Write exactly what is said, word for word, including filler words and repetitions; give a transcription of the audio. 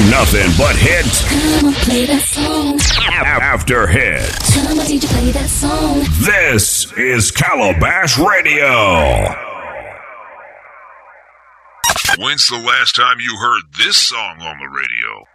nothing but hits. Come on, play that song. After hits. Come on, D J, play that song. This is Calabash Radio. When's the last time you heard this song on the radio?